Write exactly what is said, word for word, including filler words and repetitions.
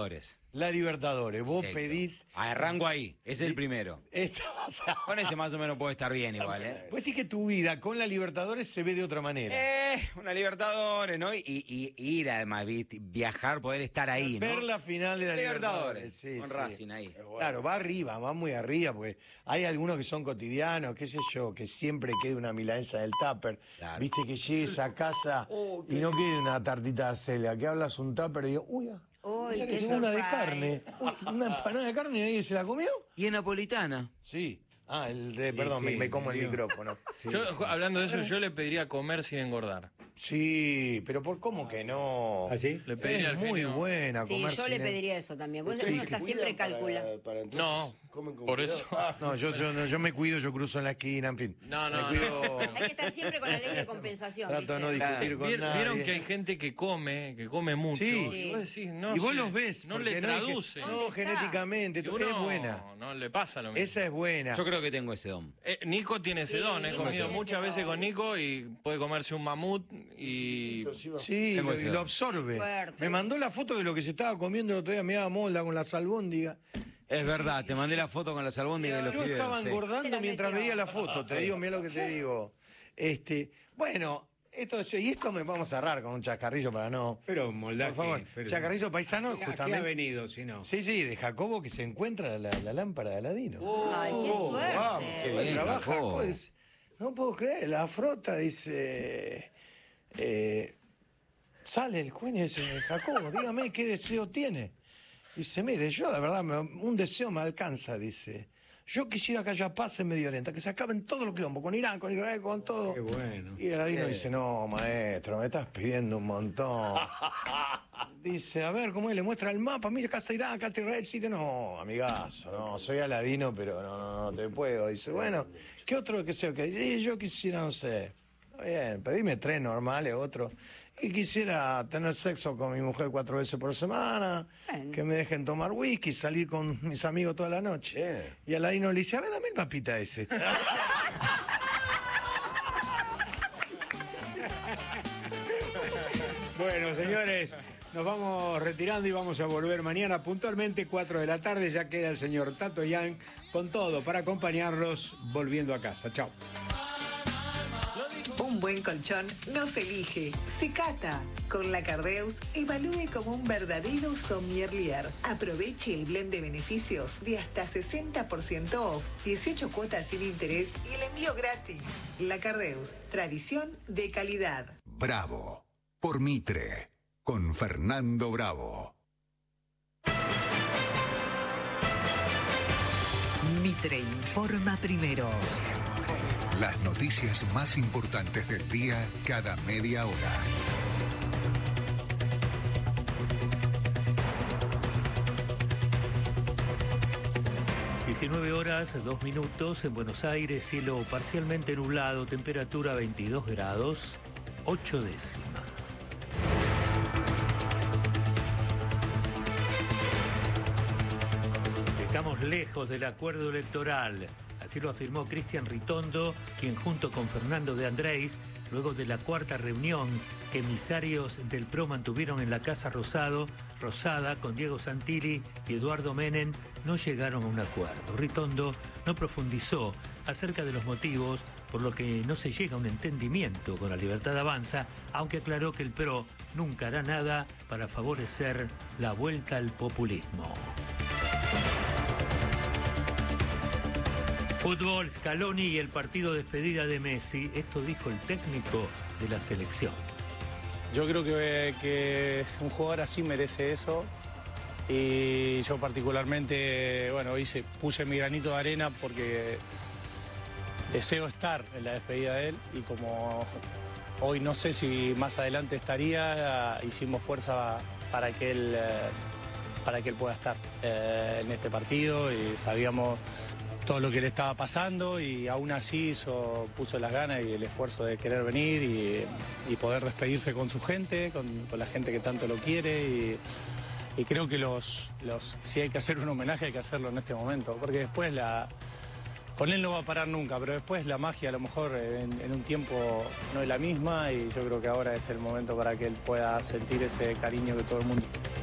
Libertadores. La Libertadores, vos Directo. pedís... Arranco ahí, ese es el primero. Esa, o sea, Con ese más o menos puede estar bien igual, ¿eh? Pues sí que tu vida con la Libertadores se ve de otra manera. Eh, una Libertadores, ¿no? Y, y- y ir además, ¿viste? Viajar, poder estar ahí, ¿no? Ver la final de la Libertadores. Libertadores, sí, con sí. Racing ahí. Claro, va arriba, va muy arriba, porque hay algunos que son cotidianos, qué sé yo, que siempre quede una milanesa del tupper. Claro. Viste que llegues a casa Oh, y no quede una tartita de celia, que hablas un tupper y digo, uy, ah, Uy, mirá que qué tengo una de surprise. carne. Uy, una empanada de carne y nadie se la comió. ¿Y en Napolitana? Sí. Ah, el de, perdón, sí, me, me como el digo. micrófono. Yo, hablando de eso, yo le pediría comer sin engordar. Sí, pero por cómo que no. ¿Ah, sí? Le Sí, pediría es al muy genio. buena Sí, comer yo le sin- pediría eso también. Porque Sí, uno que está siempre calcula. No, por eso. No, yo, yo, no, yo me cuido, yo cruzo en la esquina, en fin. No, no, me cuido. Hay que estar siempre con la ley de compensación. Trato de no ¿viste? discutir con ¿Vieron, nadie. vieron que hay gente que come, que come mucho? Sí. Y vos decís, no y vos sé, los ves. No porque le hay que- traduce. No, ¿Dónde está? genéticamente, Y tú- uno es buena. no le pasa lo mismo. Esa es buena. Yo creo que tengo ese don. Eh, Nico tiene ese Sí, don, he Nico comido tiene muchas ese veces don. con Nico y puede comerse un mamut y... Sí, Tengo lo, ese y lo don. absorbe. Fuerte. Me mandó la foto de lo que se estaba comiendo el otro día, me daba molda con la salbóndiga. Es verdad, te mandé la foto con la albóndigas y los Yo fideos. estaba sí. engordando Te la mientras metió. veía la foto, te digo, mira lo que te digo. Este, bueno, esto es- y esto me vamos a cerrar con un chascarrillo para no. Pero Moldaki, Por favor, pero- chascarrillo paisano, ¿A qué ha justamente. venido, si no? Sí, sí, de Jacobo que se encuentra la, la lámpara de Aladino. Ay, qué Oh, suerte. vamos, Qué bien, trabaja, Jacobo. pues, no puedo creer, la frota dice, eh, sale el cuño y dice, Jacobo, dígame qué deseo tiene. Dice, mire, yo la verdad, me- un deseo me alcanza, dice. Yo quisiera que haya paz en Medio Oriente, que se acaben todos los quilombos, con Irán, con Israel, con todo. Qué bueno. Y Aladino dice, no, maestro, me estás pidiendo un montón. Dice, a ver, ¿cómo es? Le muestra el mapa, mira, acá está Irán, acá está Israel, Siria. No, amigazo, no, soy Aladino, pero no, no, no te puedo. Dice, bueno, ¿qué otro deseo que hay? Sí, yo quisiera, no sé, está bien, pedime tres normales, otro. Y quisiera tener sexo con mi mujer cuatro veces por semana, Bueno. que me dejen tomar whisky, salir con mis amigos toda la noche. Bien. Y Aladino le dice, a ver, dame el mapita ese. Bueno, señores, nos vamos retirando y vamos a volver mañana puntualmente, cuatro de la tarde. Ya queda el señor Tato Yang con todo para acompañarlos volviendo a casa. Chao. Un buen colchón no se elige, se cata. Con la Cardeus, evalúe como un verdadero sommelier. Aproveche el blend de beneficios de hasta sesenta por ciento off, dieciocho cuotas sin interés y el envío gratis. La Cardeus, tradición de calidad. Bravo, por Mitre, con Fernando Bravo. Mitre informa primero. Las noticias más importantes del día cada media hora. diecinueve horas, dos minutos en Buenos Aires, cielo parcialmente nublado, temperatura veintidós grados, ocho décimas. Estamos lejos del acuerdo electoral, así lo afirmó Cristian Ritondo, quien junto con Fernando de Andrés, luego de la cuarta reunión que emisarios del P R O mantuvieron en la Casa Rosado, Rosada con Diego Santilli y Eduardo Menem, no llegaron a un acuerdo. Ritondo no profundizó acerca de los motivos por lo que no se llega a un entendimiento con la Libertad Avanza, aunque aclaró que el P R O nunca hará nada para favorecer la vuelta al populismo. Fútbol, Scaloni y el partido de despedida de Messi. Esto dijo el técnico de la selección. Yo creo que, que un jugador así merece eso y yo particularmente, bueno, hice, puse mi granito de arena porque deseo estar en la despedida de él y como hoy no sé si más adelante estaría, hicimos fuerza para que él, eh, para que él pueda estar eh, en este partido y sabíamos todo lo que le estaba pasando y aún así hizo, puso las ganas y el esfuerzo de querer venir y, y poder despedirse con su gente, con, con la gente que tanto lo quiere y, y creo que los, los, si hay que hacer un homenaje hay que hacerlo en este momento, porque después la, con él no va a parar nunca, pero después la magia a lo mejor en, en un tiempo no es la misma y yo creo que ahora es el momento para que él pueda sentir ese cariño que todo el mundo